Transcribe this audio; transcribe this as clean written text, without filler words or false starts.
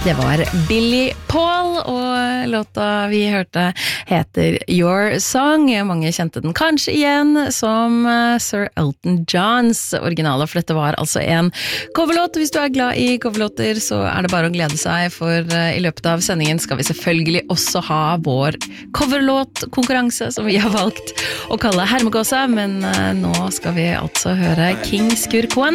Det var Billy Paul, og låta vi hørte heter Your Song. Mange kjente den kanskje igjen som Sir Elton Johns originaler, for dette var altså en coverlåt. Hvis du er glad i coverlåter, så er det bare å glede seg, for i løpet av sendingen skal vi selvfølgelig også ha vår coverlåt-konkurranse, som vi har valgt å kalle Hermegåsa, men nå skal vi altså høre King Skurkoen.